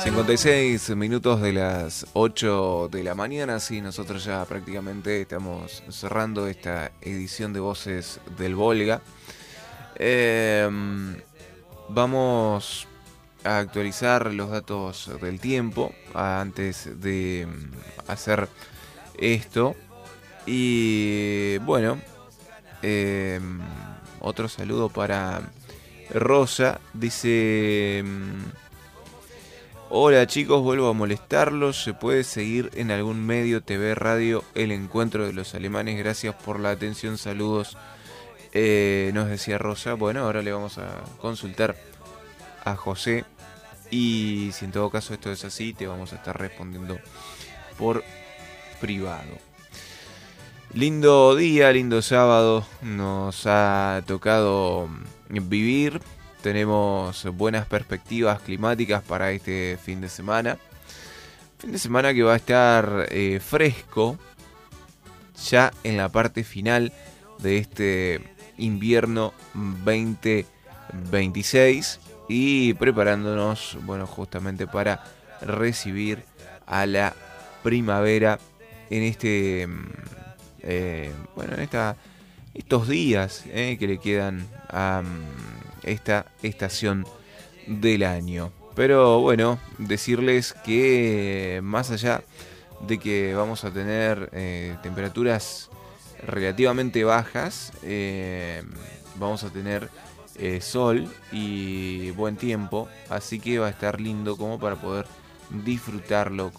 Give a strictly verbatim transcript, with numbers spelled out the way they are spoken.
cincuenta y seis minutos de las ocho de la mañana, sí, nosotros ya prácticamente estamos cerrando esta edición de Voces del Volga. Eh, vamos a actualizar los datos del tiempo antes de hacer esto. Y bueno, eh, otro saludo para Rosa, dice... Hola chicos, vuelvo a molestarlos. ¿Se puede seguir en algún medio, T V, radio, el encuentro de los alemanes? Gracias por la atención, saludos. Eh, nos decía Rosa. Bueno, ahora le vamos a consultar a José. Y si en todo caso esto es así, te vamos a estar respondiendo por privado. Lindo día, lindo sábado. Nos ha tocado vivir. Tenemos buenas perspectivas climáticas para este fin de semana. Fin de semana que va a estar eh, fresco ya en la parte final de este invierno veinte veintiséis y preparándonos, bueno, justamente para recibir a la primavera en este, eh, bueno, en esta, estos días eh, que le quedan a esta estación del año. Pero bueno, decirles que más allá de que vamos a tener eh, temperaturas relativamente bajas, eh, vamos a tener eh, sol y buen tiempo, así que va a estar lindo como para poder disfrutarlo